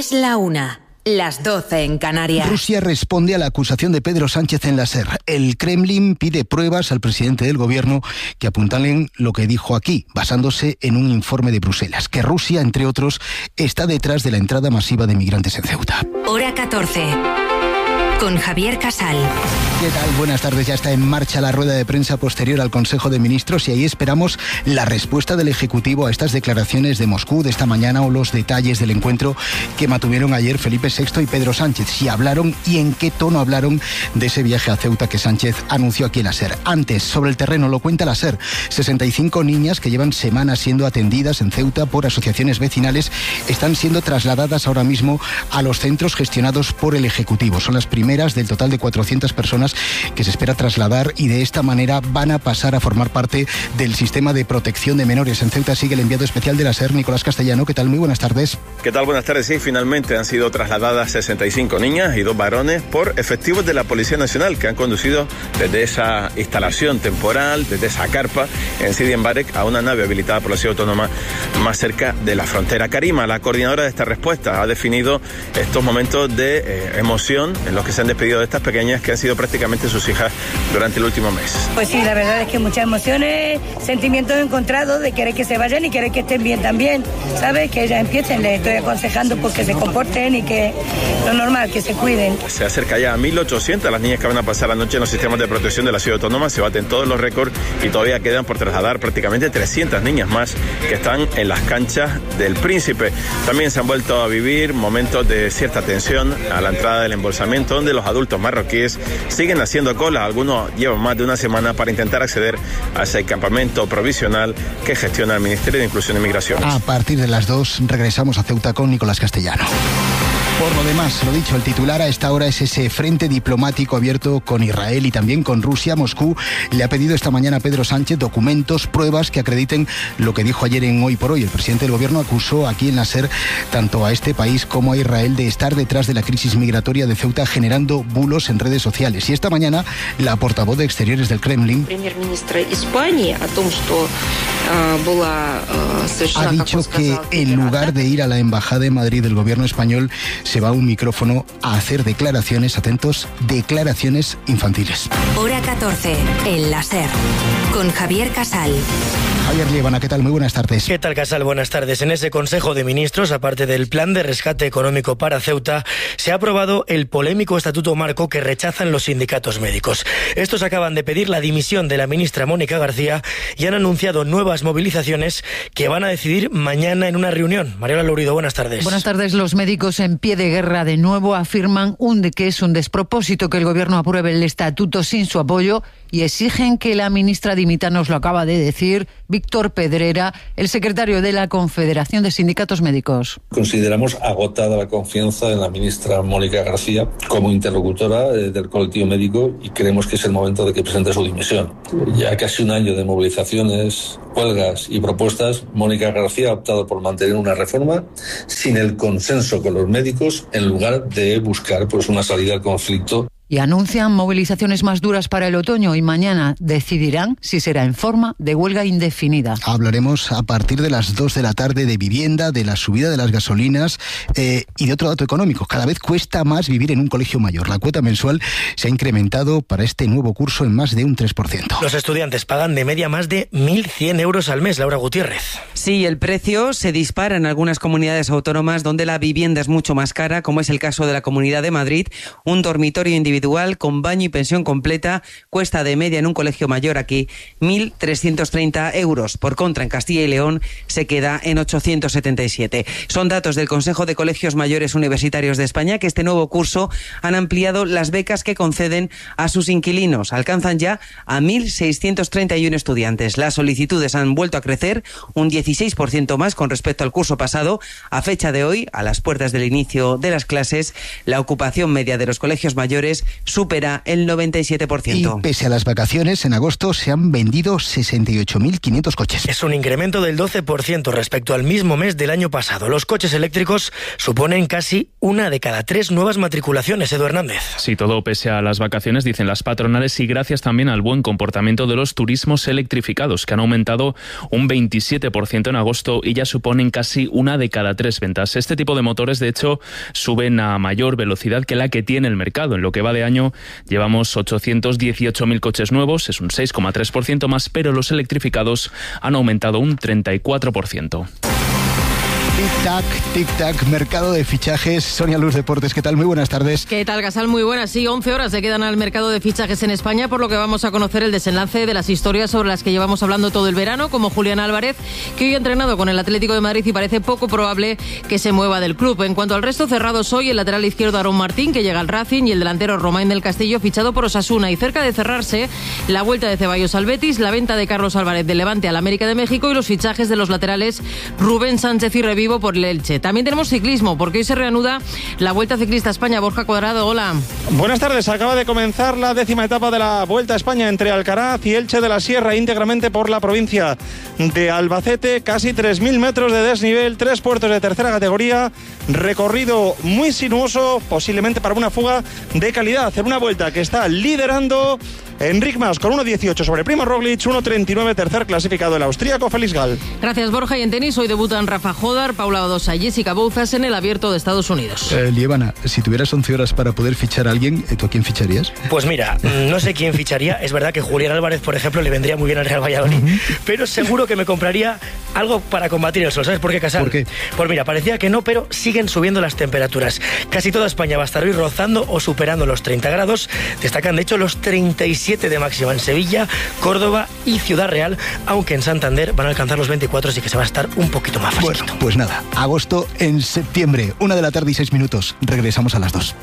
Es la 1, las 12 en Canarias. Rusia responde a la acusación de Pedro Sánchez en la SER. El Kremlin pide pruebas al presidente del gobierno que apuntalen lo que dijo aquí, basándose en un informe de Bruselas, que Rusia, entre otros, está detrás de la entrada masiva de migrantes en Ceuta. Hora 14. Con Javier Casal. ¿Qué tal? Buenas tardes. Ya está en marcha la rueda de prensa posterior al Consejo de Ministros y ahí esperamos la respuesta del Ejecutivo a estas declaraciones de Moscú de esta mañana o los detalles del encuentro que mantuvieron ayer Felipe VI y Pedro Sánchez. Si hablaron y en qué tono hablaron de ese viaje a Ceuta que Sánchez anunció aquí en la SER. Antes, sobre el terreno, lo cuenta la SER. 65 niñas que llevan semanas siendo atendidas en Ceuta por asociaciones vecinales están siendo trasladadas ahora mismo a los centros gestionados por el Ejecutivo. Son las primeras del total de 400 personas que se espera trasladar y de esta manera van a pasar a formar parte del sistema de protección de menores. En Ceuta sigue el enviado especial de la SER, Nicolás Castellano. ¿Qué tal? Muy buenas tardes. ¿Qué tal? Buenas tardes. Sí, finalmente han sido trasladadas 65 niñas y 2 varones por efectivos de la Policía Nacional que han conducido desde esa instalación temporal, desde esa carpa en Sidi Mbarek a una nave habilitada por la Ciudad Autónoma más cerca de la frontera. Karima, la coordinadora de esta respuesta, ha definido estos momentos de emoción en los que se han despedido de estas pequeñas que han sido prácticamente sus hijas durante el último mes. Pues sí, la verdad es que muchas emociones, sentimientos encontrados de querer que se vayan y querer que estén bien también, ¿sabes? Que ellas empiecen, les estoy aconsejando porque se comporten y que lo normal, que se cuiden. Se acerca ya a 1.800 las niñas que van a pasar la noche en los sistemas de protección de la Ciudad Autónoma, se baten todos los récords y todavía quedan por trasladar prácticamente 300 niñas más que están en las canchas del Príncipe. También se han vuelto a vivir momentos de cierta tensión a la entrada del embolsamiento, donde los adultos marroquíes siguen haciendo cola. Algunos llevan más de una semana para intentar acceder a ese campamento provisional que gestiona el Ministerio de Inclusión y Migraciones. A partir de las 2 regresamos a Ceuta con Nicolás Castellano. Por lo demás, lo dicho, el titular a esta hora es ese frente diplomático abierto con Israel y también con Rusia. Moscú le ha pedido esta mañana a Pedro Sánchez documentos, pruebas que acrediten lo que dijo ayer en Hoy por Hoy. El presidente del gobierno acusó aquí en la SER tanto a este país como a Israel de estar detrás de la crisis migratoria de Ceuta, generando bulos en redes sociales. Y esta mañana la portavoz de Exteriores del Kremlin ha dicho que en lugar de ir a la embajada de Madrid del gobierno español se va a un micrófono a hacer declaraciones, atentos, declaraciones infantiles. Hora 14, en la SER, con Javier Casal. Javier Liébana, ¿qué tal? Muy buenas tardes. ¿Qué tal, Casal? Buenas tardes. En ese Consejo de Ministros, aparte del plan de rescate económico para Ceuta, se ha aprobado el polémico Estatuto Marco que rechazan los sindicatos médicos. Estos acaban de pedir la dimisión de la ministra Mónica García y han anunciado nuevas movilizaciones que van a decidir mañana en una reunión. Mariola Lourido, buenas tardes. Buenas tardes. Los médicos en pie de guerra de nuevo afirman que es un despropósito que el gobierno apruebe el estatuto sin su apoyo y exigen que la ministra dimita. Nos lo acaba de decir Víctor Pedrera, el secretario de la Confederación de Sindicatos Médicos. Consideramos agotada la confianza en la ministra Mónica García como interlocutora del colectivo médico y creemos que es el momento de que presente su dimisión. Ya casi un año de movilizaciones, huelgas y propuestas, Mónica García ha optado por mantener una reforma sin el consenso con los médicos en lugar de buscar una salida al conflicto. Y anuncian movilizaciones más duras para el otoño y mañana decidirán si será en forma de huelga indefinida. Hablaremos a partir de las 2 de la tarde de vivienda, de la subida de las gasolinas y de otro dato económico. Cada vez cuesta más vivir en un colegio mayor. La cuota mensual se ha incrementado para este nuevo curso en más de un 3%. Los estudiantes pagan de media más de 1.100 euros al mes. Laura Gutiérrez. Sí, el precio se dispara en algunas comunidades autónomas donde la vivienda es mucho más cara, como es el caso de la Comunidad de Madrid. Un dormitorio individual con baño y pensión completa cuesta de media en un colegio mayor aquí 1.330 euros. Por contra, en Castilla y León se queda en 877. Son datos del Consejo de Colegios Mayores Universitarios de España que este nuevo curso han ampliado las becas que conceden a sus inquilinos. Alcanzan ya a 1.631 estudiantes. Las solicitudes han vuelto a crecer un 16% más con respecto al curso pasado. A fecha de hoy, a las puertas del inicio de las clases, la ocupación media de los colegios mayores Mercedes supera el 97%. Y pese a las vacaciones, en agosto se han vendido 68.500 coches. Es un incremento del 12% respecto al mismo mes del año pasado. Los coches eléctricos suponen casi 1 de cada 3 nuevas matriculaciones. Edu Hernández. Sí, todo pese a las vacaciones, dicen las patronales, y gracias también al buen comportamiento de los turismos electrificados, que han aumentado un 27% en agosto y ya suponen casi 1 de cada 3 ventas. Este tipo de motores, de hecho, suben a mayor velocidad que la que tiene el mercado. En lo que va de año llevamos 818.000 coches nuevos, es un 6,3% más, pero los electrificados han aumentado un 34%. Tic-tac, tic-tac, mercado de fichajes. Sonia Luz, Deportes, ¿qué tal? Muy buenas tardes. ¿Qué tal, Gasal? Muy buenas. Sí, 11 horas se quedan al mercado de fichajes en España, por lo que vamos a conocer el desenlace de las historias sobre las que llevamos hablando todo el verano, como Julián Álvarez, que hoy ha entrenado con el Atlético de Madrid y parece poco probable que se mueva del club. En cuanto al resto, cerrados hoy el lateral izquierdo Aarón Martín, que llega al Racing, y el delantero Romain del Castillo, fichado por Osasuna. Y cerca de cerrarse, la vuelta de Ceballos al Betis, la venta de Carlos Álvarez del Levante al América de México y los fichajes de los laterales Rubén Sánchez y Revivo por el Elche. También tenemos ciclismo, porque hoy se reanuda la Vuelta Ciclista a España. Borja Cuadrado, hola. Buenas tardes. Acaba de comenzar la 10ª etapa de la Vuelta a España entre Alcaraz y Elche de la Sierra, íntegramente por la provincia de Albacete. Casi 3.000 metros de desnivel, 3 puertos de tercera categoría, recorrido muy sinuoso, posiblemente para una fuga de calidad, en una vuelta que está liderando Enric Mas con 1.18 sobre Primo Roglic, 1.39 tercer clasificado el austríaco Felix Gall. Gracias, Borja. Y en tenis hoy debutan Rafa Jodar, Paula Badosa y Jessica Bouzas en el Abierto de Estados Unidos. Lievana, si tuvieras 11 horas para poder fichar a alguien, ¿tú a quién ficharías? Pues mira, no sé quién ficharía. Es verdad que Julián Álvarez, por ejemplo, le vendría muy bien al Real Valladolid, pero seguro que me compraría algo para combatir el sol. ¿Sabes por qué, Casal? ¿Por qué? Pues mira, parecía que no, pero siguen subiendo las temperaturas. Casi toda España va a estar hoy rozando o superando los 30 grados. Destacan, de hecho, los 37 de máxima en Sevilla, Córdoba y Ciudad Real, aunque en Santander van a alcanzar los 24, así que se va a estar un poquito más fresquito. Bueno, pues nada, agosto en septiembre, 1:06 PM. Regresamos a las 2.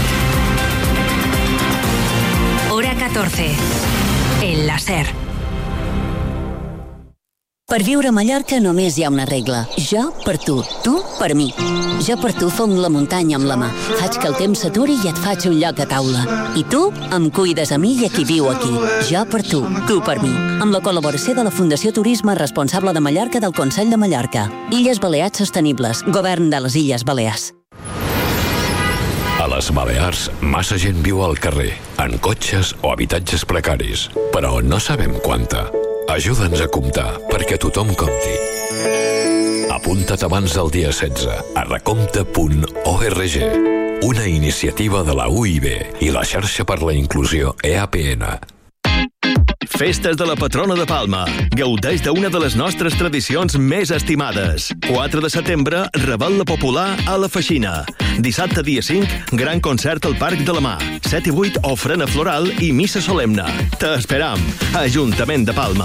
Hora 14. El láser. Per viure a Mallorca només hi ha una regla. Jo per tu per mi. Jo per tu fong la muntanya amb la mà. Faig que el temps s'aturi i et faig un lloc a taula. I tu em cuides a mi i a qui viu aquí. Jo per tu per mi. Amb la col·laboració de la Fundació Turisme Responsable de Mallorca del Consell de Mallorca. Illes Balears Sostenibles. Govern de les Illes Balears. A les Balears, massa gent viu al carrer, en cotxes o habitatges precaris, però no sabem quanta. Ajuda'ns a comptar perquè tothom compti. Apunta't abans del dia 16 a recompte.org, una iniciativa de la UIB i la xarxa per la inclusió EAPN. Festes de la patrona de Palma. Gaudeix d'una de les nostres tradicions més estimades. 4 de setembre, Rebel·la Popular a la Feixina. Dissabte, dia 5, gran concert al Parc de la Mà. 7 i 8, ofrena floral i missa solemne. T'esperam. Ajuntament de Palma.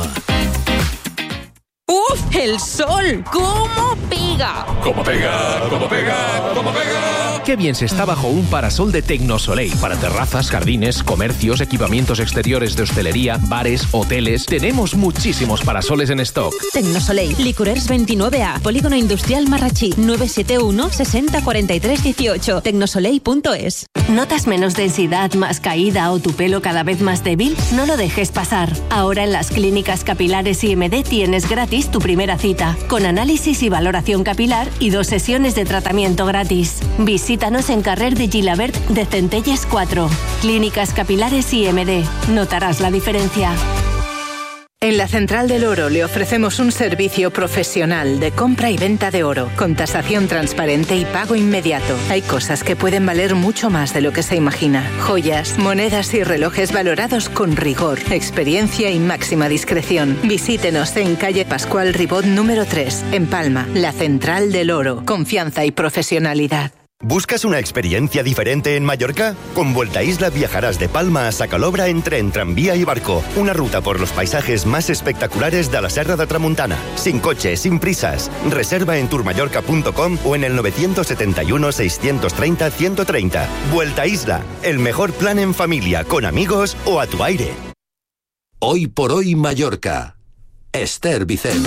¡Uf! ¡El sol! ¿Cómo pega? ¡Cómo pega! ¡Cómo pega! ¡Cómo pega! Qué bien se está bajo un parasol de Tecnosoleil. Para terrazas, jardines, comercios, equipamientos exteriores de hostelería, bares, hoteles. Tenemos muchísimos parasoles en stock. Tecnosoleil, Licorers 29A, Polígono Industrial Marrachí, 971 60 43 18. Tecnosoleil.es. ¿Notas menos densidad, más caída o tu pelo cada vez más débil? No lo dejes pasar. Ahora en las clínicas capilares IMD tienes gratis tu primera cita, con análisis y valoración capilar y 2 sesiones de tratamiento gratis. Visítanos en Carrer de Gilabert de Centelles 4. Clínicas Capilares IMD. Notarás la diferencia. En la Central del Oro le ofrecemos un servicio profesional de compra y venta de oro, con tasación transparente y pago inmediato. Hay cosas que pueden valer mucho más de lo que se imagina. Joyas, monedas y relojes valorados con rigor, experiencia y máxima discreción. Visítenos en calle Pascual Ribot número 3, en Palma. La Central del Oro. Confianza y profesionalidad. ¿Buscas una experiencia diferente en Mallorca? Con Vuelta Isla viajarás de Palma a Sacalobra en tren, tranvía y barco. Una ruta por los paisajes más espectaculares de la Serra de Tramuntana. Sin coche, sin prisas. Reserva en tourmallorca.com o en el 971 630 130. Vuelta Isla, el mejor plan en familia, con amigos o a tu aire. Hoy por hoy Mallorca. Esther Vicent.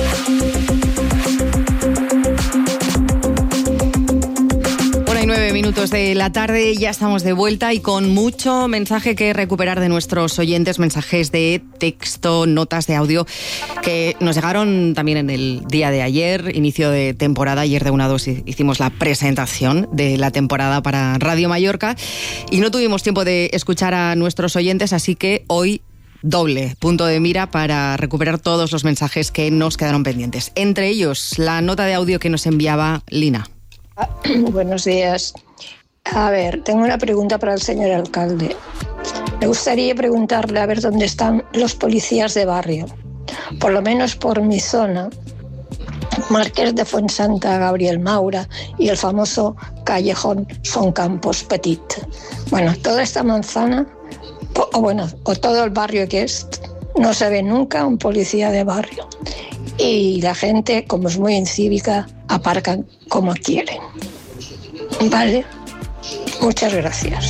9 minutos. minutos de la tarde, ya estamos de vuelta y con mucho mensaje que recuperar de nuestros oyentes, mensajes de texto, notas de audio que nos llegaron también en el día de ayer, inicio de temporada. Ayer de 1 a 2 hicimos la presentación de la temporada para Radio Mallorca y no tuvimos tiempo de escuchar a nuestros oyentes, así que hoy doble punto de mira para recuperar todos los mensajes que nos quedaron pendientes. Entre ellos, la nota de audio que nos enviaba Lina. Buenos días. A ver, tengo una pregunta para el señor alcalde. Me gustaría preguntarle a ver dónde están los policías de barrio. Por lo menos por mi zona, Marqués de Fuensanta, Gabriel Maura y el famoso callejón Son Campos Petit. Bueno, toda esta manzana, o todo el barrio que es, no se ve nunca un policía de barrio. Y la gente, como es muy incívica, aparcan como quieren. ¿Vale? Muchas gracias.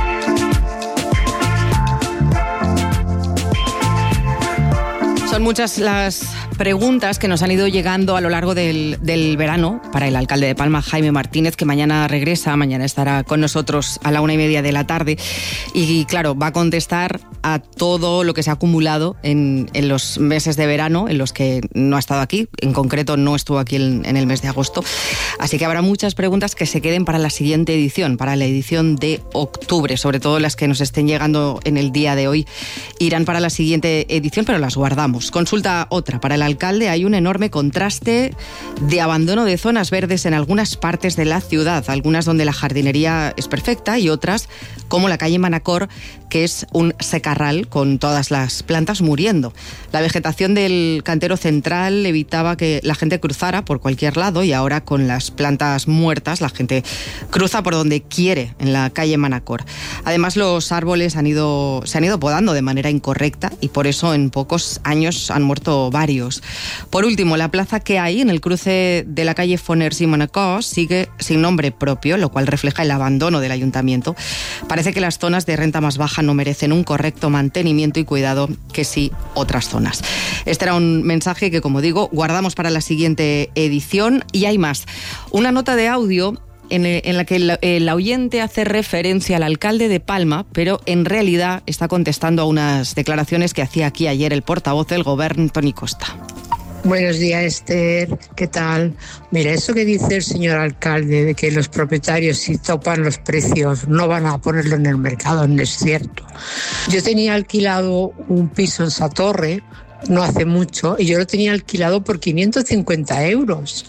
Son muchas las preguntas que nos han ido llegando a lo largo del verano para el alcalde de Palma, Jaime Martínez, que mañana regresa, mañana estará con nosotros a la 1:30 de la tarde y claro, va a contestar a todo lo que se ha acumulado en los meses de verano, en los que no ha estado aquí, en concreto no estuvo aquí en el mes de agosto, así que habrá muchas preguntas que se queden para la siguiente edición, para la edición de octubre, sobre todo las que nos estén llegando en el día de hoy, irán para la siguiente edición, pero las guardamos. Consulta otra, para el alcalde hay un enorme contraste de abandono de zonas verdes en algunas partes de la ciudad, algunas donde la jardinería es perfecta y otras, como la calle Manacor, que es un secarral con todas las plantas muriendo. La vegetación del cantero central evitaba que la gente cruzara por cualquier lado y ahora con las plantas muertas la gente cruza por donde quiere en la calle Manacor. Además, los árboles se han ido podando de manera incorrecta y por eso en pocos años han muerto varios. Por último, la plaza que hay en el cruce de la calle Foners y Manacor sigue sin nombre propio, lo cual refleja el abandono del ayuntamiento. Parece que las zonas de renta más baja no merecen un correcto mantenimiento y cuidado que sí otras zonas. Este era un mensaje que, como digo, guardamos para la siguiente edición y hay más. Una nota de audio en la que el oyente hace referencia al alcalde de Palma, pero en realidad está contestando a unas declaraciones que hacía aquí ayer el portavoz del Govern, Toni Costa. Buenos días, Esther. ¿Qué tal? Mira, eso que dice el señor alcalde de que los propietarios, si topan los precios, no van a ponerlo en el mercado, no es cierto. Yo tenía alquilado un piso en Satorre no hace mucho y yo lo tenía alquilado por 550 euros.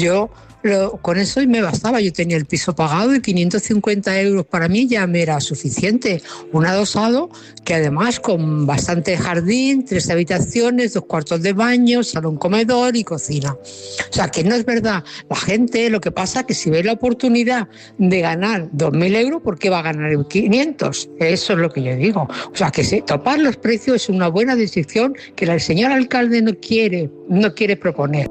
Con eso me bastaba, yo tenía el piso pagado y 550 euros para mí ya me era suficiente. Un adosado que además con bastante jardín, 3 habitaciones, 2 cuartos de baño, salón comedor y cocina. O sea que no es verdad. La gente, lo que pasa es que si ve la oportunidad de ganar 2.000 euros, ¿por qué va a ganar 500? Eso es lo que yo digo. O sea que topar los precios es una buena decisión que el señor alcalde no quiere proponer.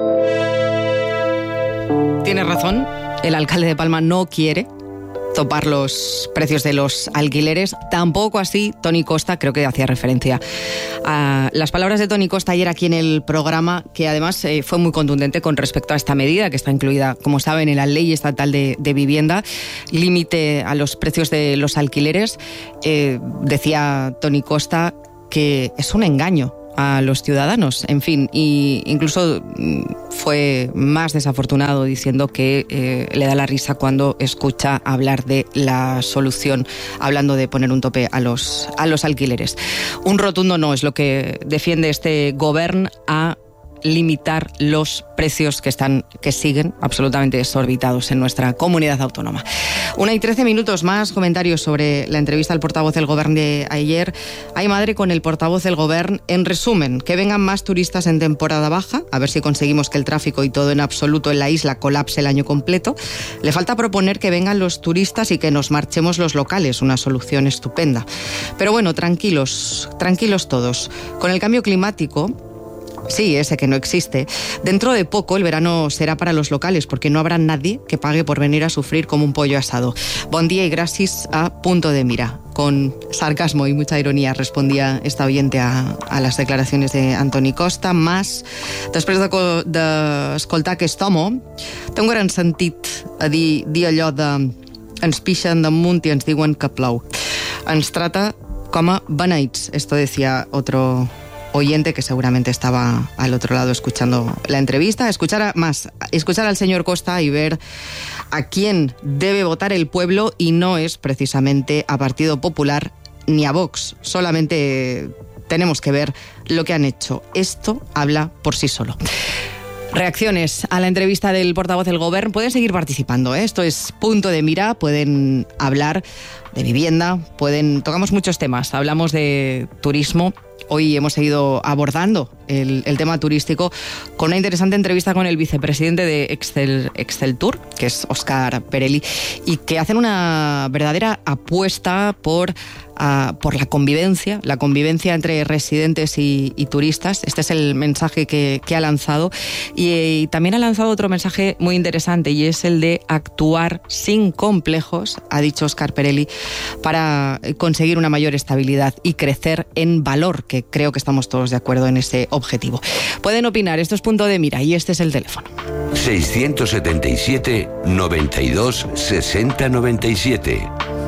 Tiene razón, el alcalde de Palma no quiere topar los precios de los alquileres, tampoco así Toni Costa, creo que hacía referencia a las palabras de Toni Costa ayer aquí en el programa, que además fue muy contundente con respecto a esta medida que está incluida, como saben, en la Ley Estatal de Vivienda, límite a los precios de los alquileres. Decía Toni Costa que es un engaño a los ciudadanos, en fin, y incluso fue más desafortunado diciendo que le da la risa cuando escucha hablar de la solución, hablando de poner un tope a los alquileres. Un rotundo no es lo que defiende este Govern a limitar los precios que siguen absolutamente desorbitados en nuestra comunidad autónoma. 1:13 más comentarios sobre la entrevista al portavoz del Govern de ayer. Hay madre con el portavoz del Govern. En resumen, que vengan más turistas en temporada baja, a ver si conseguimos que el tráfico y todo en absoluto en la isla colapse el año completo. Le falta proponer que vengan los turistas y que nos marchemos los locales, una solución estupenda. Pero bueno, tranquilos todos. Con el cambio climático, sí, ese que no existe, dentro de poco el verano será para los locales porque no habrá nadie que pague por venir a sufrir como un pollo asado. Bon día y gracias a punto de mira. Con sarcasmo y mucha ironía respondía esta oyente a les declaracions d'Antoni Costa. Mas, després d'escoltar aquest home, té un gran sentit a dir allò de ens pixen damunt i ens diuen que plou. Ens trata com a beneits. Esto decía otro oyente que seguramente estaba al otro lado escuchando la entrevista. Escuchar al señor Costa y ver a quién debe votar el pueblo, y no es precisamente a Partido Popular ni a Vox. Solamente tenemos que ver lo que han hecho. Esto habla por sí solo. Reacciones a la entrevista del portavoz del Govern. Pueden seguir participando, ¿eh? Esto es Punto de Mira. Pueden hablar de vivienda, tocamos muchos temas. Hablamos de turismo. Hoy hemos seguido abordando el tema turístico con una interesante entrevista con el vicepresidente de Exceltur, que es Óscar Perelli, y que hacen una verdadera apuesta por la convivencia entre residentes y turistas. Este es el mensaje que ha lanzado, y también ha lanzado otro mensaje muy interesante, y es el de actuar sin complejos, ha dicho Óscar Perelli, para conseguir una mayor estabilidad y crecer en valor, que creo que estamos todos de acuerdo en ese objetivo. Pueden opinar, esto es Punto de Mira, y este es el teléfono. 677 92 60 97.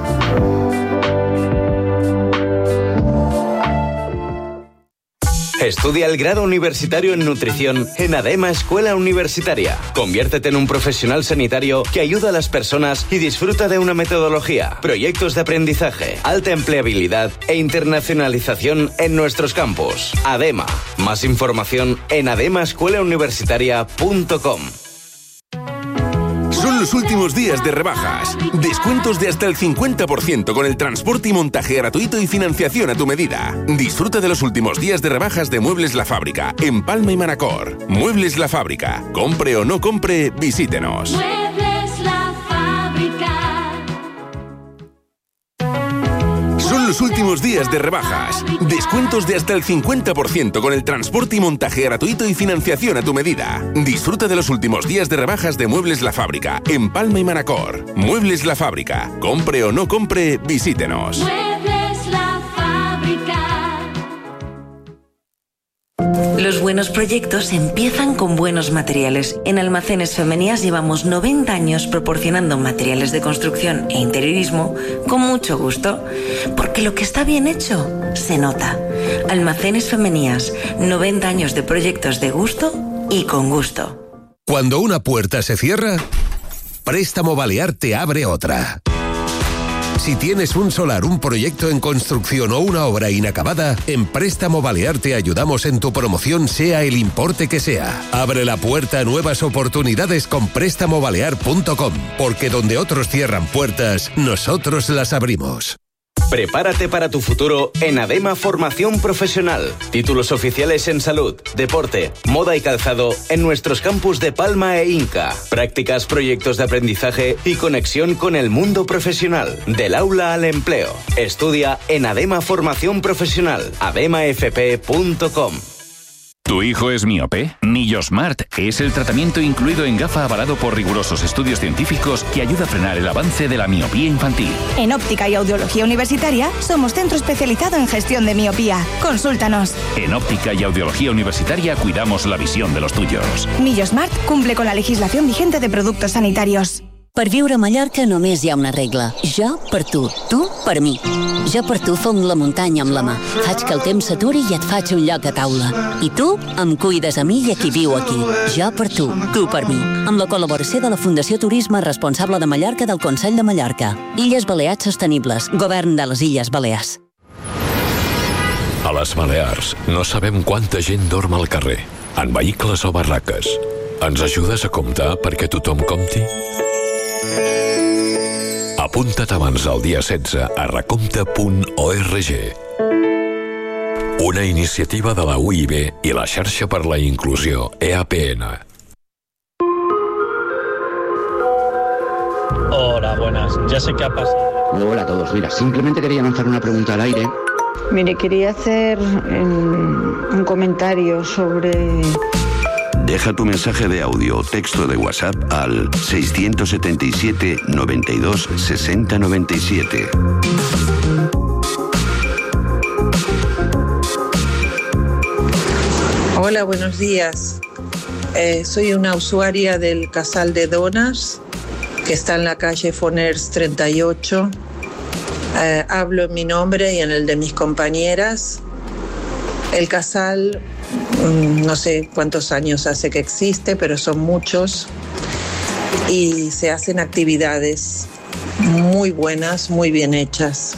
Estudia el grado universitario en nutrición en ADEMA Escuela Universitaria. Conviértete en un profesional sanitario que ayuda a las personas y disfruta de una metodología, proyectos de aprendizaje, alta empleabilidad e internacionalización en nuestros campus. ADEMA. Más información en ademaescuelauniversitaria.com. Son los últimos días de rebajas. Descuentos de hasta el 50% con el transporte y montaje gratuito y financiación a tu medida. Disfruta de los últimos días de rebajas de Muebles La Fábrica en Palma y Manacor. Muebles La Fábrica. Compre o no compre, visítenos. Muebles La Fábrica. Son los últimos días de rebajas. Descuentos de hasta el 50% con el transporte y montaje gratuito y financiación a tu medida. Disfruta de los últimos días de rebajas de Muebles La Fábrica en Palma y Manacor. Muebles La Fábrica. Compre o no compre, visítenos. Muebles La Fábrica. Los buenos proyectos empiezan con buenos materiales. En Almacenes Femenías llevamos 90 años proporcionando materiales de construcción e interiorismo con mucho gusto. Porque lo que está bien hecho se nota. Almacenes Femenías, 90 años de proyectos de gusto y con gusto. Cuando una puerta se cierra, Préstamo Balear te abre otra. Si tienes un solar, un proyecto en construcción o una obra inacabada, en Préstamo Balear te ayudamos en tu promoción, sea el importe que sea. Abre la puerta a nuevas oportunidades con prestamobalear.com, porque donde otros cierran puertas, nosotros las abrimos. Prepárate para tu futuro en ADEMA Formación Profesional. Títulos oficiales en salud, deporte, moda y calzado en nuestros campus de Palma e Inca. Prácticas, proyectos de aprendizaje y conexión con el mundo profesional. Del aula al empleo. Estudia en ADEMA Formación Profesional. ademafp.com. ¿Tu hijo es miope? Millosmart es el tratamiento incluido en gafa avalado por rigurosos estudios científicos que ayuda a frenar el avance de la miopía infantil. En Óptica y Audiología Universitaria somos centro especializado en gestión de miopía. Consúltanos. En Óptica y Audiología Universitaria cuidamos la visión de los tuyos. Millosmart cumple con la legislación vigente de productos sanitarios. Per viure a Mallorca només hi ha una regla. Jo per tu per mi. Jo per tu fong la muntanya amb la mà. Faig que el temps s'aturi i et faig un lloc a taula. I tu em cuides a mi i a qui viu aquí. Jo per tu per mi. Amb la col·laboració de la Fundació Turisme Responsable de Mallorca del Consell de Mallorca. Illes Balears Sostenibles. Govern de les Illes Balears. A les Balears no sabem quanta gent dorm al carrer, en vehicles o barraques. Ens ajudes a comptar perquè tothom compti? Apunta't abans del dia 16 a recompte.org. Una iniciativa de la UIB i la Xarxa per la Inclusió, EAPN. Hola, buenas. Ya sé qué ha pasado. Hola a todos. Mira, simplemente quería lanzar una pregunta al aire. Mire, quería hacer un comentario sobre... Deja tu mensaje de audio o texto de WhatsApp al 677 92 60 97. Hola, buenos días. Soy una usuaria del Casal de Donas que está en la calle Foners 38. Hablo en mi nombre y en el de mis compañeras. El casal, no sé cuántos años hace que existe, pero son muchos. Y se hacen actividades muy buenas, muy bien hechas.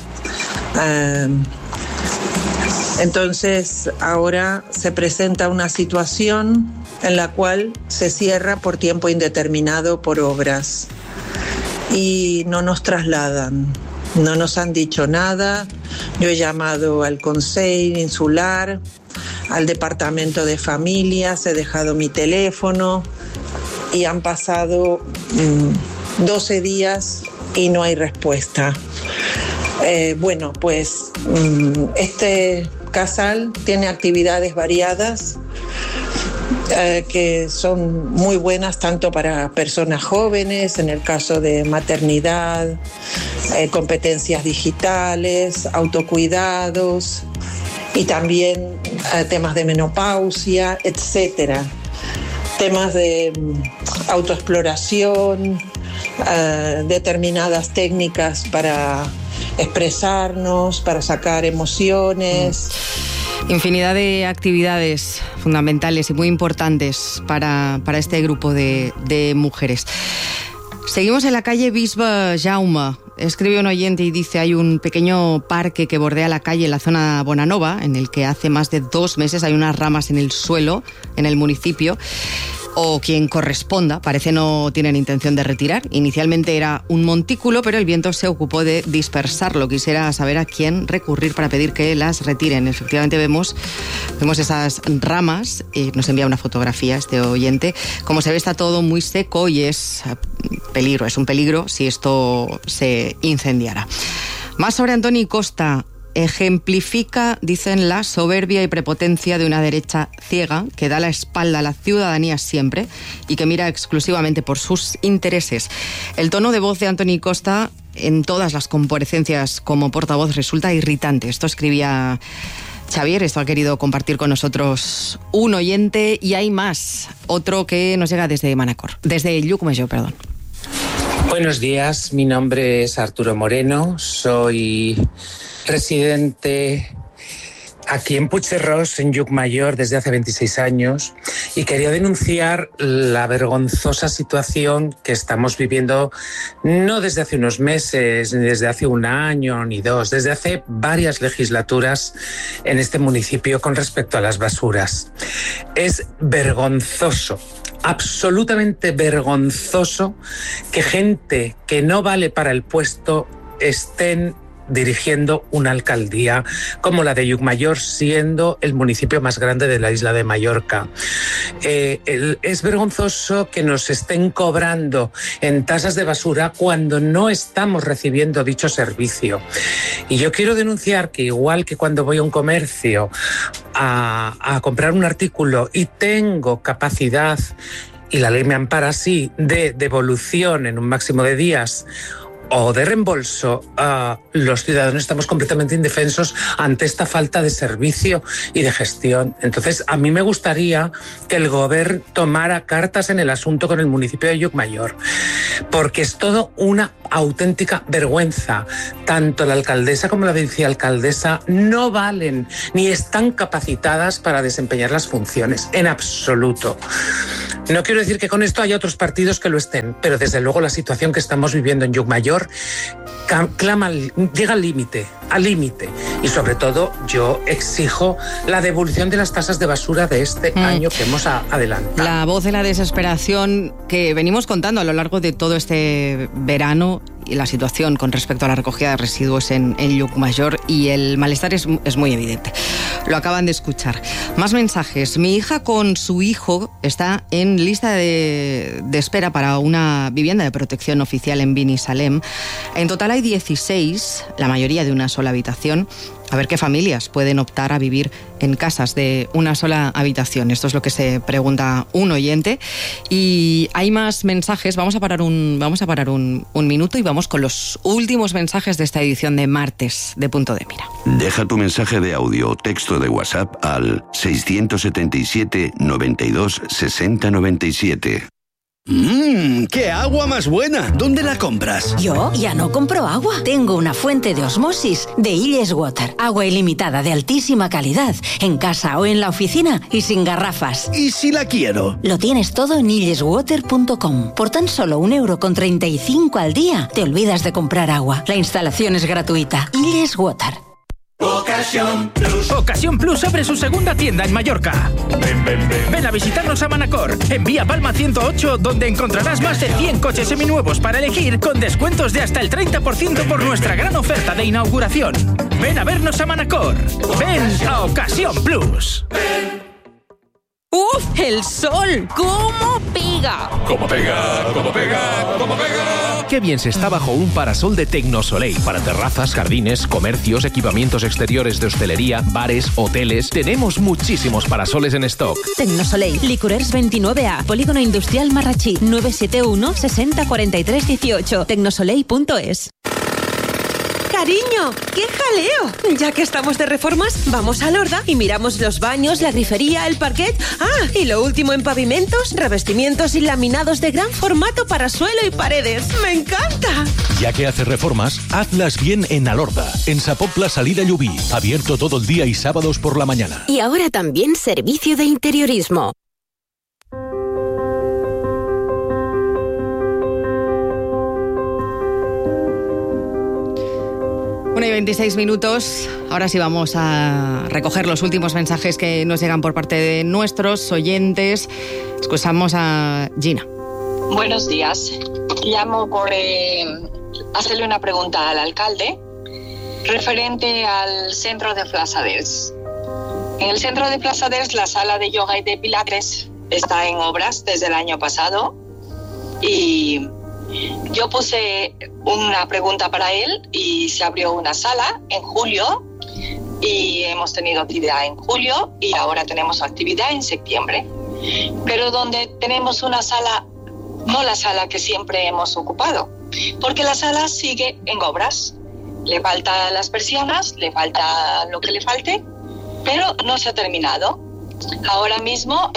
Entonces, ahora se presenta una situación en la cual se cierra por tiempo indeterminado por obras y no nos trasladan, no nos han dicho nada. Yo he llamado al Consejo Insular, al Departamento de Familias, he dejado mi teléfono y han pasado 12 días y no hay respuesta. Bueno, pues este casal tiene actividades variadas que son muy buenas tanto para personas jóvenes, en el caso de maternidad, competencias digitales, autocuidados y también temas de menopausia, etcétera. Temas de autoexploración, determinadas técnicas para expresarnos, para sacar emociones. Infinidad de actividades fundamentales y muy importantes para este grupo de mujeres. Seguimos en la calle Bisbe Jaume. Escribe un oyente y dice: hay un pequeño parque que bordea la calle en la zona Bonanova, en el que hace más de 2 meses hay unas ramas en el suelo en el municipio, o quien corresponda, parece no tienen intención de retirar. Inicialmente era un montículo, pero el viento se ocupó de dispersarlo. Quisiera saber a quién recurrir para pedir que las retiren. Efectivamente vemos esas ramas, nos envía una fotografía este oyente. Como se ve, está todo muy seco y es un peligro si esto se incendiara. Más sobre Antoni Costa. Ejemplifica, dicen, la soberbia y prepotencia de una derecha ciega que da la espalda a la ciudadanía siempre y que mira exclusivamente por sus intereses. El tono de voz de Antoni Costa en todas las comparecencias como portavoz resulta irritante. Esto escribía Xavier, esto ha querido compartir con nosotros un oyente, y hay más. Otro que nos llega desde Llucmajor, perdón. Buenos días, mi nombre es Arturo Moreno, soy residente aquí en Puigcerrós, en Llucmajor, desde hace 26 años, y quería denunciar la vergonzosa situación que estamos viviendo, no desde hace unos meses, ni desde hace 1 año, ni 2, desde hace varias legislaturas en este municipio con respecto a las basuras. Es vergonzoso, absolutamente vergonzoso, que gente que no vale para el puesto estén dirigiendo una alcaldía como la de Llucmajor, siendo el municipio más grande de la isla de Mallorca. Es vergonzoso que nos estén cobrando en tasas de basura cuando no estamos recibiendo dicho servicio. Y yo quiero denunciar que, igual que cuando voy a un comercio a comprar un artículo y tengo capacidad, y la ley me ampara así, de devolución en un máximo de días o de reembolso, los ciudadanos estamos completamente indefensos ante esta falta de servicio y de gestión. Entonces, a mí me gustaría que el Gobierno tomara cartas en el asunto con el municipio de Llucmajor, porque es todo una auténtica vergüenza. Tanto la alcaldesa como la vicealcaldesa no valen ni están capacitadas para desempeñar las funciones, en absoluto. No quiero decir que con esto haya otros partidos que lo estén, pero desde luego la situación que estamos viviendo en Llucmajor llega al límite. Y sobre todo yo exijo la devolución de las tasas de basura de este año que hemos adelantado. La voz de la desesperación que venimos contando a lo largo de todo este verano, y la situación con respecto a la recogida de residuos en Llucmajor, y el malestar es muy evidente. Lo acaban de escuchar. Más mensajes. Mi hija con su hijo está en lista de espera para una vivienda de protección oficial en Binissalem. En total hay 16, la mayoría de una sola habitación. A ver qué familias pueden optar a vivir en casas de una sola habitación. Esto es lo que se pregunta un oyente. Y hay más mensajes. Vamos a parar un minuto y vamos con los últimos mensajes de esta edición de martes de Punto de Mira. Deja tu mensaje de audio o texto de WhatsApp al 677 92 60 97. ¡Qué agua más buena! ¿Dónde la compras? Yo ya no compro agua. Tengo una fuente de osmosis de Illes Water. Agua ilimitada de altísima calidad, en casa o en la oficina y sin garrafas. ¿Y si la quiero? Lo tienes todo en illeswater.com. Por tan solo €1,35 al día, te olvidas de comprar agua. La instalación es gratuita. Illes Water. Ocasión Plus. Ocasión Plus abre su segunda tienda en Mallorca. Ven a visitarnos a Manacor, en Vía Palma 108, donde encontrarás más de 100 coches seminuevos para elegir, con descuentos de hasta el 30% por nuestra gran oferta de inauguración. Ven a vernos a Manacor. Ven a Ocasión Plus. ¡Uf! ¡El sol! ¿Cómo pega? ¿Cómo pega? ¿Cómo pega? ¿Cómo pega? Qué bien se está bajo un parasol de Tecnosoleil. Para terrazas, jardines, comercios, equipamientos exteriores de hostelería, bares, hoteles. Tenemos muchísimos parasoles en stock. Tecnosoleil, Licorers 29A, Polígono Industrial Marrachí, 971 60 43 18, tecnosoleil.es. Cariño, ¡qué jaleo! Ya que estamos de reformas, vamos a Lorda y miramos los baños, la grifería, el parquet. Ah, y lo último en pavimentos, revestimientos y laminados de gran formato para suelo y paredes. ¡Me encanta! Ya que haces reformas, hazlas bien en Alorda, en Sa Pobla Salida Llubí, abierto todo el día y sábados por la mañana. Y ahora también servicio de interiorismo. Una y 26 minutos. Ahora sí vamos a recoger los últimos mensajes que nos llegan por parte de nuestros oyentes. Escuchamos a Gina. Buenos días. Llamo por hacerle una pregunta al alcalde referente al centro de Flassaders. En el centro de Flassaders, la sala de yoga y de pilates está en obras desde el año pasado y yo puse una pregunta para él y se abrió una sala en julio y hemos tenido actividad en julio y ahora tenemos actividad en septiembre. Pero donde tenemos una sala, no la sala que siempre hemos ocupado, porque la sala sigue en obras. Le faltan las persianas, le falta lo que le falte, pero no se ha terminado. Ahora mismo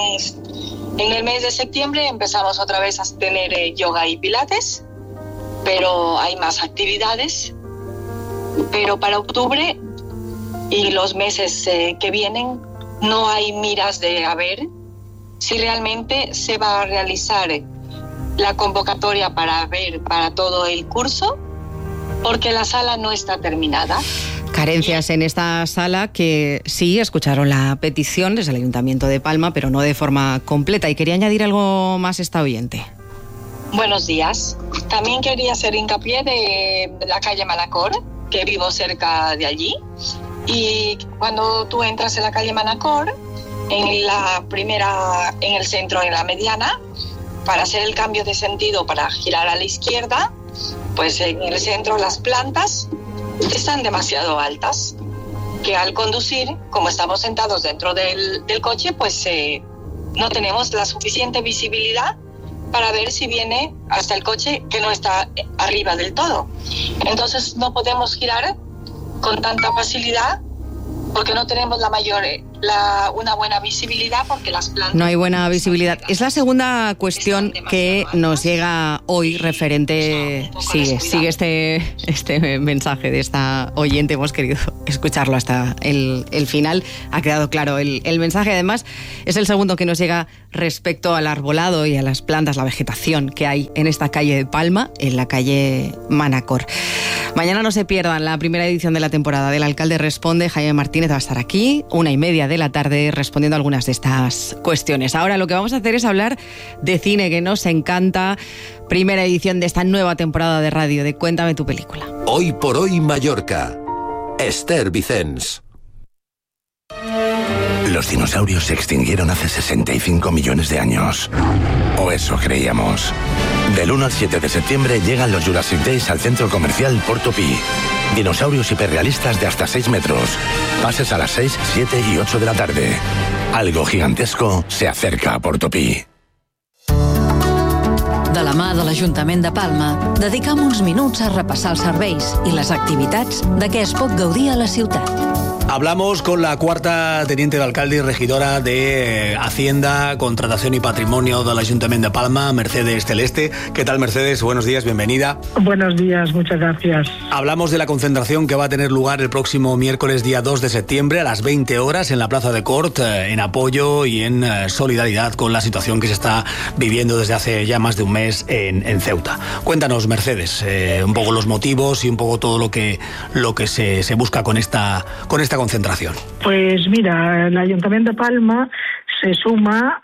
en el mes de septiembre empezamos otra vez a tener yoga y pilates, pero hay más actividades. Pero para octubre y los meses que vienen no hay miras de a ver si realmente se va a realizar la convocatoria para todo el curso, porque la sala no está terminada. Carencias en esta sala que sí escucharon la petición desde el Ayuntamiento de Palma, pero no de forma completa. Y quería añadir algo más esta oyente. Buenos días. También quería hacer hincapié de la calle Manacor, que vivo cerca de allí. Y cuando tú entras en la calle Manacor, en la primera, en el centro, en la mediana, para hacer el cambio de sentido, para girar a la izquierda, pues en el centro las plantas están demasiado altas, que al conducir, como estamos sentados dentro del coche, pues no tenemos la suficiente visibilidad para ver si viene hasta el coche que no está arriba del todo. Entonces no podemos girar con tanta facilidad porque no tenemos una buena visibilidad, porque las plantas... No hay buena visibilidad. Es la segunda cuestión que nos llega hoy referente... Sigue este mensaje de esta oyente. Hemos querido escucharlo hasta el final. Ha quedado claro el mensaje. Además, es el segundo que nos llega respecto al arbolado y a las plantas, la vegetación que hay en esta calle de Palma, en la calle Manacor. Mañana no se pierdan la primera edición de la temporada del Alcalde Responde. Jaime Martínez va a estar aquí, 1:30 de la tarde, respondiendo a algunas de estas cuestiones. Ahora lo que vamos a hacer es hablar de cine, que nos encanta. Primera edición de esta nueva temporada de radio de Cuéntame tu película. Hoy por hoy Mallorca. Esther Vicens. Los dinosaurios se extinguieron hace 65 millones de años. O eso creíamos. Del 1 al 7 de septiembre llegan los Jurassic Days al centro comercial Portopí. Dinosaurios hiperrealistas de hasta 6 metros. Pases a las 6, 7 y 8 de la tarde. Algo gigantesco se acerca a Portopí. De la mà de l'Ajuntament de Palma, dedicam uns minuts a repassar els serveis i les activitats de què es pot gaudir a la ciutat. Hablamos con la cuarta teniente de alcalde y regidora de Hacienda, Contratación y Patrimonio del Ayuntamiento de Palma, Mercedes Celeste. ¿Qué tal, Mercedes? Buenos días, bienvenida. Buenos días, muchas gracias. Hablamos de la concentración que va a tener lugar el próximo miércoles día 2 de septiembre a las 20 horas en la Plaza de Cort, en apoyo y en solidaridad con la situación que se está viviendo desde hace ya más de un mes en Ceuta. Cuéntanos, Mercedes, un poco los motivos y un poco todo lo que se busca con esta concentración. Pues mira, el Ayuntamiento de Palma se suma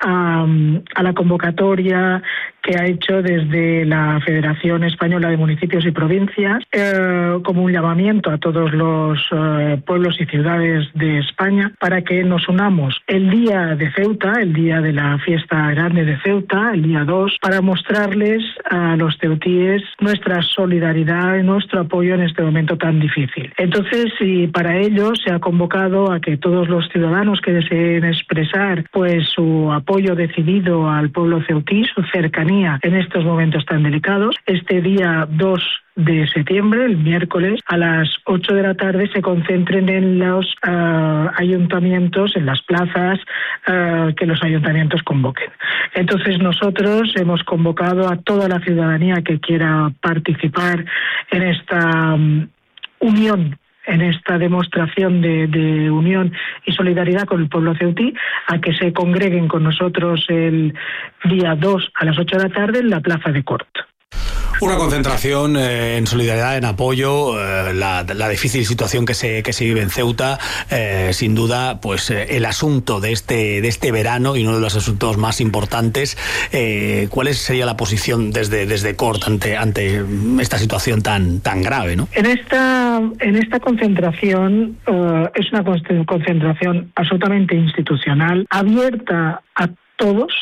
a la convocatoria que ha hecho desde la Federación Española de Municipios y Provincias como un llamamiento a todos los pueblos y ciudades de España para que nos unamos el día de Ceuta, el día de la fiesta grande de Ceuta, el día 2, para mostrarles a los ceutíes nuestra solidaridad y nuestro apoyo en este momento tan difícil. Entonces, y para ello se ha convocado a que todos los ciudadanos que deseen expresar pues su apoyo decidido al pueblo ceutí, su cercanía en estos momentos tan delicados, este día 2 de septiembre, el miércoles, a las 8 de la tarde se concentren en los ayuntamientos, en las plazas que los ayuntamientos convoquen. Entonces nosotros hemos convocado a toda la ciudadanía que quiera participar en esta unión, en esta demostración de unión y solidaridad con el pueblo ceutí, a que se congreguen con nosotros el día 2 a las 8 de la tarde en la Plaza de Cort. Una concentración en solidaridad, en apoyo, la difícil situación que se vive en Ceuta, sin duda, pues el asunto de este verano y uno de los asuntos más importantes. ¿Cuál sería la posición desde Cort ante esta situación tan grave, ¿no? En esta concentración es una concentración absolutamente institucional, abierta a todos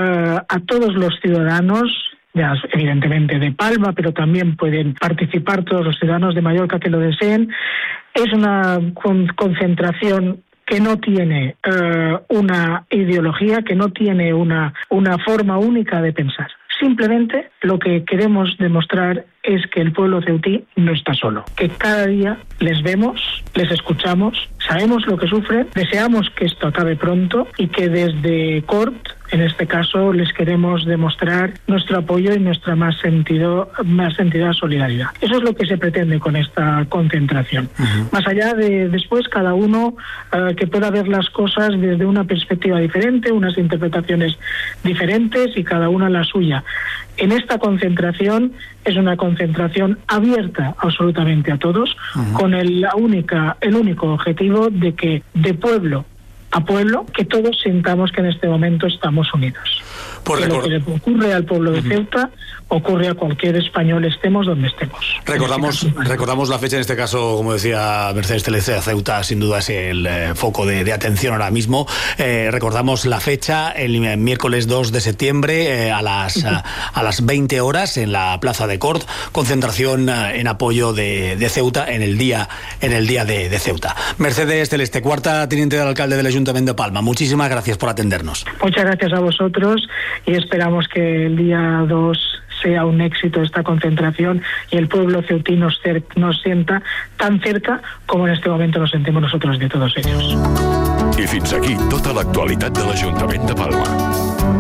los ciudadanos, ya evidentemente de Palma, pero también pueden participar todos los ciudadanos de Mallorca que lo deseen. Es una concentración que no tiene una ideología, que no tiene una forma única de pensar. Simplemente lo que queremos demostrar es que el pueblo ceutí no está solo, que cada día les vemos, les escuchamos, sabemos lo que sufren, deseamos que esto acabe pronto y que desde Cort, en este caso, les queremos demostrar nuestro apoyo y nuestra más sentida solidaridad. Eso es lo que se pretende con esta concentración. Uh-huh. Más allá de después cada uno que pueda ver las cosas desde una perspectiva diferente, unas interpretaciones diferentes y cada una la suya. En esta concentración es una concentración abierta absolutamente a todos, uh-huh, con el único objetivo de que de pueblo a pueblo, que todos sintamos que en este momento estamos unidos. Que lo que le ocurre al pueblo de Ceuta ocurre a cualquier español, estemos donde estemos. Recordamos la fecha, en este caso, como decía Mercedes Celeste, Ceuta sin duda es el foco de atención ahora mismo. Recordamos la fecha, el miércoles 2 de septiembre a las 20 horas en la Plaza de Cort, concentración en apoyo de Ceuta en el día de Ceuta. Mercedes Celeste, cuarta teniente del alcalde del Ayuntamiento de Palma, muchísimas gracias por atendernos. Muchas gracias a vosotros y esperamos que el día 2 sea un éxito esta concentración y el pueblo ceutí nos sienta tan cerca como en este momento nos sentimos nosotros de todos ellos. I fins aquí tota l'actualitat de l'Ajuntament de Palma.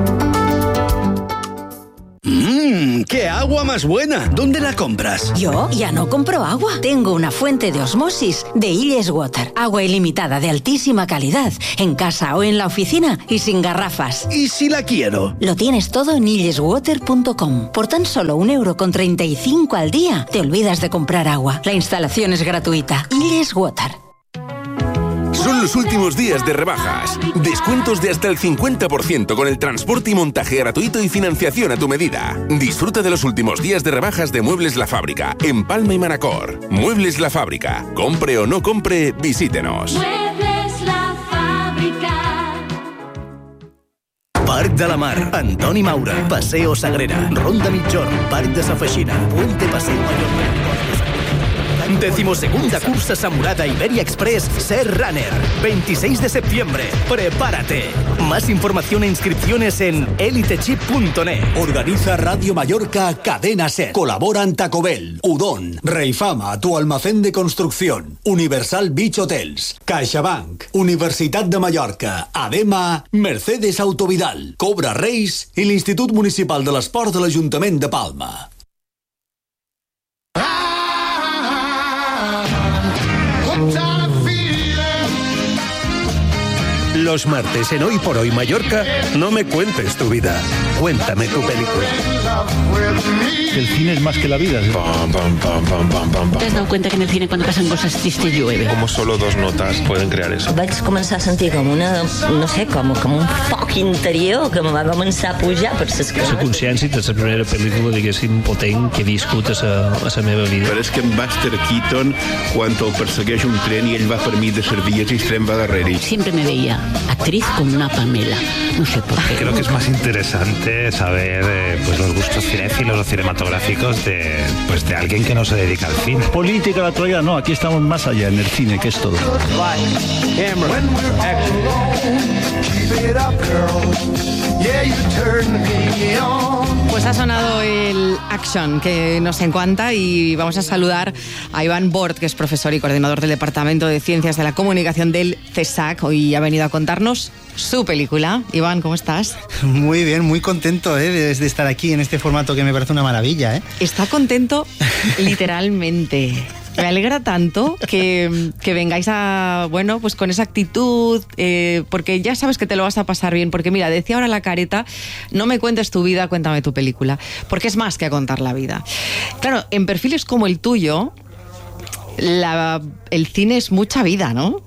¡Qué agua más buena! ¿Dónde la compras? Yo ya no compro agua. Tengo una fuente de osmosis de Illes Water. Agua ilimitada de altísima calidad, en casa o en la oficina y sin garrafas. ¿Y si la quiero? Lo tienes todo en illeswater.com. Por tan solo €1,35 al día, te olvidas de comprar agua. La instalación es gratuita. Illes Water. Son los últimos días de rebajas. Descuentos de hasta el 50% con el transporte y montaje gratuito y financiación a tu medida. Disfruta de los últimos días de rebajas de Muebles La Fábrica en Palma y Manacor. Muebles La Fábrica. Compre o no compre, visítenos. Muebles La Fábrica. Parc de la Mar, Antoni Maura, Paseo Sagrera, Ronda Mitjorn, Parc de Sa Feixina, Puente Paseo Mallorca. 12ª cursa Samurada Iberia Express Ser Runner. 26 de septiembre. Prepárate. Más información e inscripciones en elitechip.net. Organiza Radio Mallorca Cadena Ser. Colaboran Taco Bell, Udon, Reifama, tu almacén de construcción, Universal Beach Hotels, CaixaBank, Universitat de Mallorca, ADEMA, Mercedes Autovidal, Cobra Reis i l'Institut Municipal de l'Esport de l'Ajuntament de Palma. Los martes en Hoy por Hoy Mallorca, no me cuentes tu vida, cuéntame tu película. El cine es más que la vida. ¿Te has dado cuenta que en el cine cuando pasan cosas tristes llueve? Como solo 2 notas pueden crear eso. Vaig començar a sentir com una, no sé, com un foc interior que me va començar a pujar per ses cares. La consciència de la primera pel·lícula, diguéssim, potent que he viscut a la meva vida. Però és que en Buster Keaton, quan el persegueix un tren i ell va per mi de servies i el tren va darrere. Siempre me veía actriz con una Pamela. No sé por qué. Creo que es más interesante saber pues los gustos cinéfilos o cinematográficos de alguien que no se dedica al cine. Política, la troya, no, aquí estamos más allá en el cine, que es todo. Pues ha sonado el Action, que nos encanta, y vamos a saludar a Iván Bort, que es profesor y coordinador del Departamento de Ciencias de la Comunicación del CSAC. Hoy ha venido a contarnos su película. Iván, ¿cómo estás? Muy bien, muy contento de estar aquí en este formato que me parece una maravilla. Está contento literalmente. Me alegra tanto que vengáis pues con esa actitud, porque ya sabes que te lo vas a pasar bien, porque mira, decía ahora la careta, no me cuentes tu vida, cuéntame tu película, porque es más que contar la vida. Claro, en perfiles como el tuyo, el cine es mucha vida, ¿no?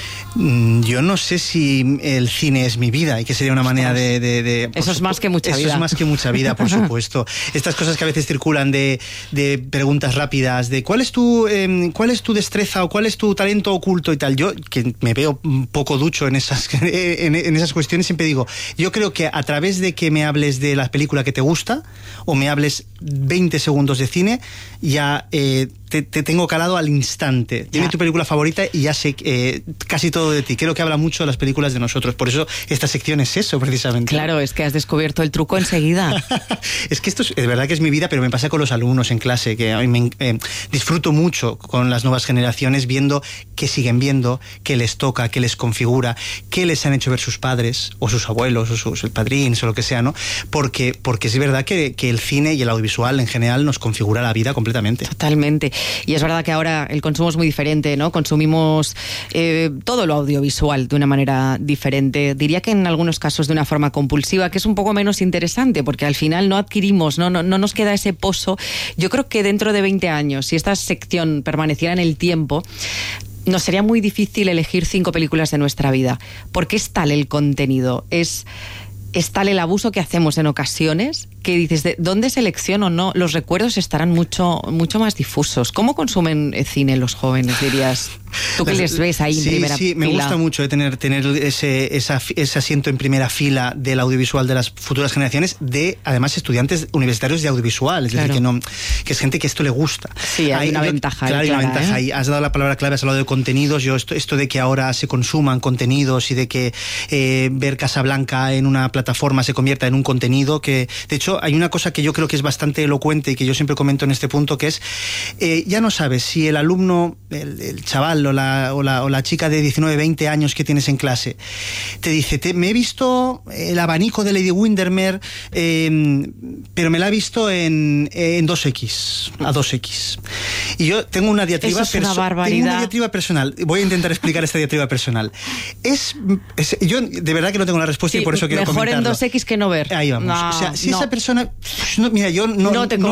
Yo no sé si el cine es mi vida y que sería una manera de eso es más que mucha vida. Eso es más que mucha vida, por supuesto. Estas cosas que a veces circulan de preguntas rápidas, de ¿cuál es tu destreza o cuál es tu talento oculto y tal? Yo, que me veo un poco ducho en esas cuestiones, siempre digo, yo creo que a través de que me hables de la película que te gusta o me hables 20 segundos de cine, ya te tengo calado al instante. Dime tu película favorita y ya sé casi todo de ti. Creo que habla mucho de las películas de nosotros. Por eso esta sección es eso, precisamente. Claro, es que has descubierto el truco enseguida. Es que esto es verdad que es mi vida, pero me pasa con los alumnos en clase, que a mí disfruto mucho con las nuevas generaciones viendo qué siguen viendo, qué les toca, qué les configura, qué les han hecho ver sus padres o sus abuelos o sus padrins o lo que sea, ¿no? Porque es verdad que el cine y el audiovisual en general nos configura la vida completamente. Totalmente. Y es verdad que ahora el consumo es muy diferente, ¿no? Consumimos todo lo audiovisual de una manera diferente. Diría que en algunos casos de una forma compulsiva, que es un poco menos interesante, porque al final no adquirimos, no nos queda ese pozo. Yo creo que dentro de 20 años, si esta sección permaneciera en el tiempo, nos sería muy difícil elegir 5 películas de nuestra vida, porque es tal el contenido, es tal el abuso que hacemos en ocasiones, que dices, ¿de dónde selecciono? No, los recuerdos estarán mucho más difusos. ¿Cómo consumen cine los jóvenes, dirías? Tú que les ves ahí en primera fila. Sí, me gusta mucho tener ese asiento en primera fila del audiovisual de las futuras generaciones, de además estudiantes universitarios de audiovisual, es decir, que es gente que esto le gusta. Sí, hay una ventaja. Claro, hay una ventaja ahí. Has dado la palabra clave, has hablado de contenidos. Esto de que ahora se consuman contenidos y de que ver Casablanca en una plataforma se convierta en un contenido que, de hecho, hay una cosa que yo creo que es bastante elocuente y que yo siempre comento en este punto, que es, ya no sabes si el alumno, el chaval o la chica de 19, 20 años que tienes en clase, te dice, me he visto el abanico de Lady Windermere, pero me la he visto en 2X, a 2X. Y yo tengo una diatriba personal. Voy a intentar explicar esta diatriba personal. Yo de verdad que no tengo la respuesta y por eso quiero comentarlo. Mejor en 2X que no ver. Ahí vamos. O sea, si esa persona... mira, yo no